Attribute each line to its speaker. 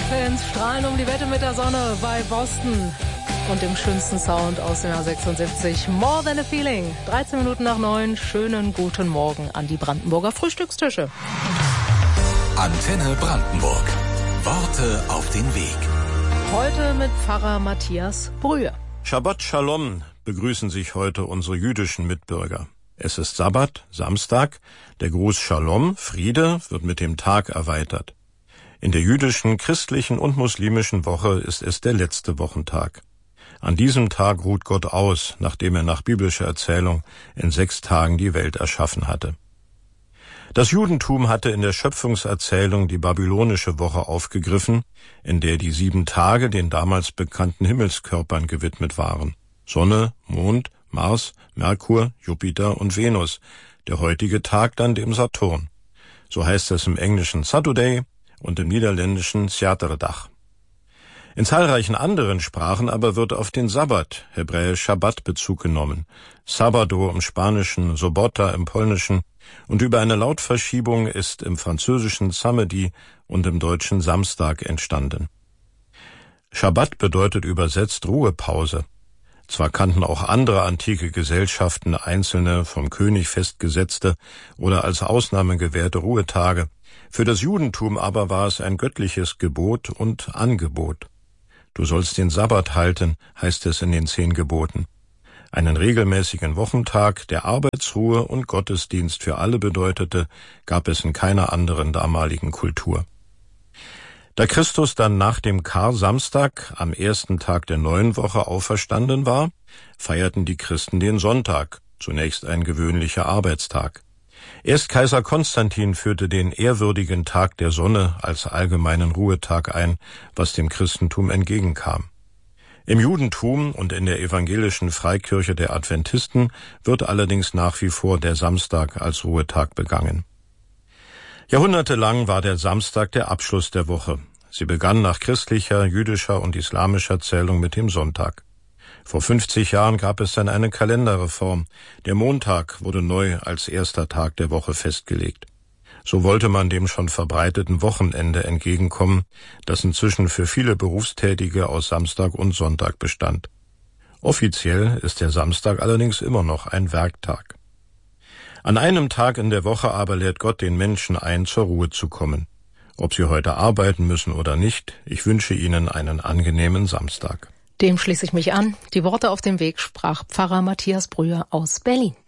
Speaker 1: Fans strahlen um die Wette mit der Sonne bei Boston und dem schönsten Sound aus dem Jahr 76. More Than a Feeling. 13 Minuten nach 9. Schönen guten Morgen an die Brandenburger Frühstückstische.
Speaker 2: Antenne Brandenburg. Worte auf den Weg.
Speaker 1: Heute mit Pfarrer Matthias Brühe.
Speaker 3: Shabbat Shalom begrüßen sich heute unsere jüdischen Mitbürger. Es ist Sabbat, Samstag. Der Gruß Shalom, Friede, wird mit dem Tag erweitert. In der jüdischen, christlichen und muslimischen Woche ist es der letzte Wochentag. An diesem Tag ruht Gott aus, nachdem er nach biblischer Erzählung in 6 Tagen die Welt erschaffen hatte. Das Judentum hatte in der Schöpfungserzählung die babylonische Woche aufgegriffen, in der die 7 Tage den damals bekannten Himmelskörpern gewidmet waren. Sonne, Mond, Mars, Merkur, Jupiter und Venus, der heutige Tag dann dem Saturn. So heißt es im Englischen Saturday und im Niederländischen Sjaterdag. In zahlreichen anderen Sprachen aber wird auf den Sabbat, hebräisch Schabbat, Bezug genommen. Sabado im Spanischen, Sobota im Polnischen und über eine Lautverschiebung ist im Französischen Samedi und im Deutschen Samstag entstanden. Schabbat bedeutet übersetzt Ruhepause. Zwar kannten auch andere antike Gesellschaften einzelne vom König festgesetzte oder als Ausnahme gewährte Ruhetage, für das Judentum aber war es ein göttliches Gebot und Angebot. Du sollst den Sabbat halten, heißt es in den 10 Geboten. Einen regelmäßigen Wochentag, der Arbeitsruhe und Gottesdienst für alle bedeutete, gab es in keiner anderen damaligen Kultur. Da Christus dann nach dem Kar-Samstag am ersten Tag der neuen Woche auferstanden war, feierten die Christen den Sonntag, zunächst ein gewöhnlicher Arbeitstag. Erst Kaiser Konstantin führte den ehrwürdigen Tag der Sonne als allgemeinen Ruhetag ein, was dem Christentum entgegenkam. Im Judentum und in der evangelischen Freikirche der Adventisten wird allerdings nach wie vor der Samstag als Ruhetag begangen. Jahrhundertelang war der Samstag der Abschluss der Woche. Sie begann nach christlicher, jüdischer und islamischer Zählung mit dem Sonntag. Vor 50 Jahren gab es dann eine Kalenderreform. Der Montag wurde neu als erster Tag der Woche festgelegt. So wollte man dem schon verbreiteten Wochenende entgegenkommen, das inzwischen für viele Berufstätige aus Samstag und Sonntag bestand. Offiziell ist der Samstag allerdings immer noch ein Werktag. An einem Tag in der Woche aber lädt Gott den Menschen ein, zur Ruhe zu kommen. Ob sie heute arbeiten müssen oder nicht, ich wünsche Ihnen einen angenehmen Samstag.
Speaker 1: Dem schließe ich mich an. Die Worte auf dem Weg sprach Pfarrer Matthias Brühe aus Berlin.